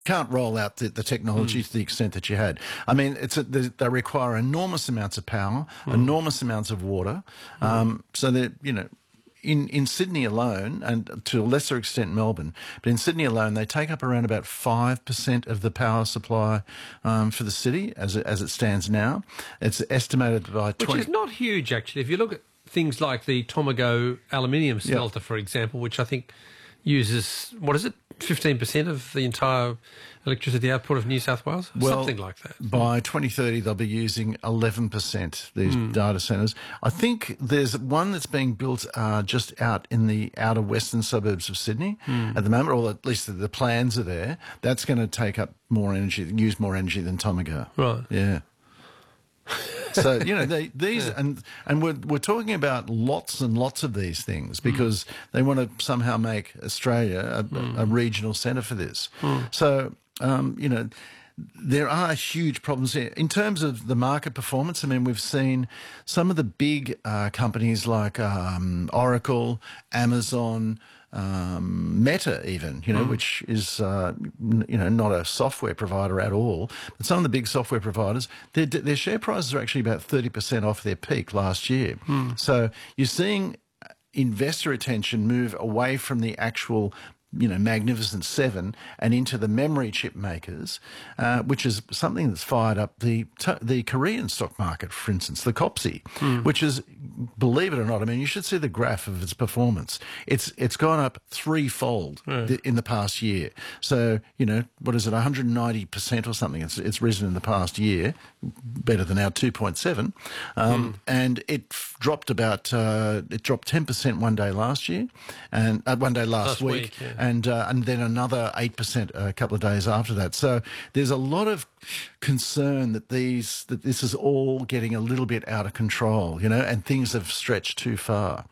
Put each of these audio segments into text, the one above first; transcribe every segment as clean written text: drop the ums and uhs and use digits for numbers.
can't roll out the technology to the extent that you had. I mean, they require enormous amounts of power, enormous amounts of water. So that, you know, in Sydney alone, and to a lesser extent Melbourne, but in Sydney alone, they take up around about 5% of the power supply for the city as it stands now. It's estimated by Which is not huge, actually. If you look at things like the Tomago aluminium smelter, for example, which I think uses, 15% of the entire electricity output of New South Wales? Something like that. By 2030, they'll be using 11%, these data centres. I think there's one that's being built just out in the outer western suburbs of Sydney at the moment, or at least the plans are there. That's going to take up more energy, use more energy than Tomago. Right. Yeah. So, you know, these and we're talking about lots and lots of these things because they want to somehow make Australia a regional centre for this. So, you know, there are huge problems here. In terms of the market performance, I mean, we've seen some of the big companies like Oracle, Amazon, Meta even, you know, which is, you know, not a software provider at all, but some of the big software providers, their share prices are actually about 30% off their peak last year. So you're seeing investor attention move away from the actual, you know, Magnificent Seven and into the memory chip makers, which is something that's fired up the Korean stock market, for instance, the KOPSI, which is, believe it or not, I mean, you should see the graph of its performance. It's gone up threefold in the past year. So, you know, what is it, 190% or something? It's risen in the past year, better than our 2.7, and it dropped about 10% one day last year, and one day last week. And then another 8% a couple of days after that. So there's a lot of concern that this is all getting a little bit out of control, you know, and things have stretched too far.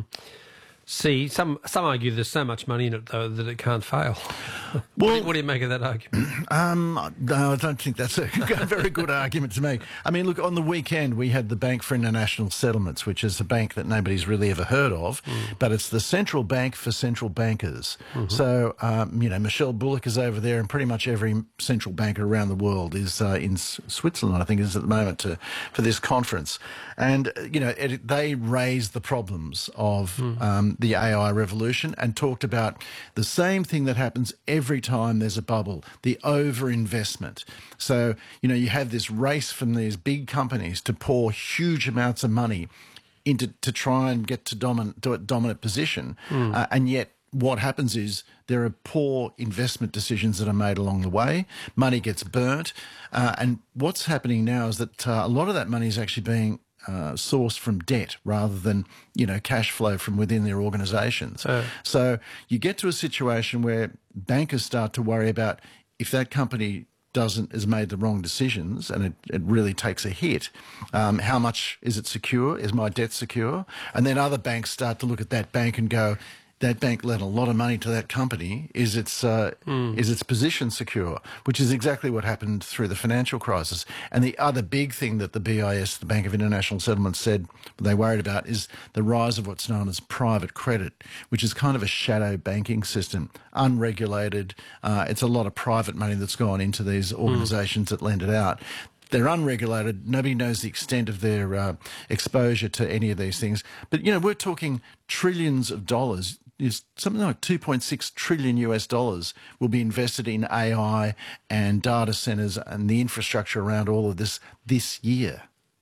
See, some argue there's so much money in it, though, that it can't fail. Well, what do you make of that argument? No, I don't think that's a very good argument to make. I mean, look, on the weekend we had the Bank for International Settlements, which is a bank that nobody's really ever heard of, but it's the central bank for central bankers. So, you know, Michelle Bullock is over there, and pretty much every central banker around the world is in Switzerland, I think, is at the moment for this conference. And, you know, they raised the problems of the AI revolution and talked about the same thing that happens every time there's a bubble, the overinvestment. So, you know, you have this race from these big companies to pour huge amounts of money into to try and get to dominant position, and yet what happens is there are poor investment decisions that are made along the way. Money gets burnt, and what's happening now is that a lot of that money is actually being sourced from debt rather than, you know, cash flow from within their organisations. So you get to a situation where bankers start to worry about if that company has made the wrong decisions and it really takes a hit, how much is it secure? Is my debt secure? And then other banks start to look at that bank and go, that bank lent a lot of money to that company. Is its position secure? Which is exactly what happened through the financial crisis. And the other big thing that the BIS, the Bank of International Settlements, said they worried about is the rise of what's known as private credit, which is kind of a shadow banking system, unregulated. It's a lot of private money that's gone into these organisations that lend it out. They're unregulated. Nobody knows the extent of their exposure to any of these things. But, you know, we're talking trillions of dollars. Is something like 2.6 trillion US dollars will be invested in AI and data centres and the infrastructure around all of this year.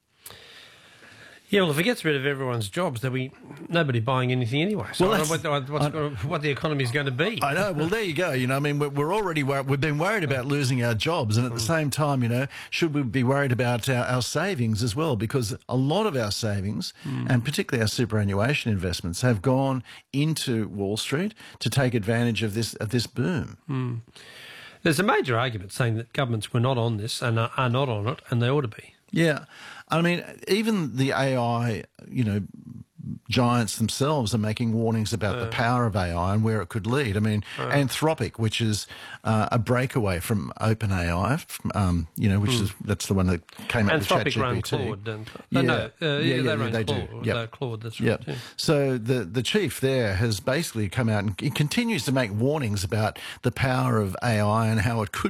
Yeah, well, if it gets rid of everyone's jobs, there'll be nobody buying anything anyway. So Well, I don't know what the economy is going to be. I know. Well, there you go. You know, I mean, we're already we've been worried about losing our jobs, and at the same time, you know, should we be worried about our savings as well? Because a lot of our savings, and particularly our superannuation investments, have gone into Wall Street to take advantage of this boom. There's a major argument saying that governments were not on this and are not on it, and they ought to be. Yeah. I mean, even the AI, you know, giants themselves are making warnings about the power of AI and where it could lead. I mean, Anthropic, which is a breakaway from OpenAI, you know, that's the one that came out with ChatGPT. Anthropic run Claude, they run Claude. Claude, that's right. Yeah. So the chief there has basically come out and he continues to make warnings about the power of AI and how it could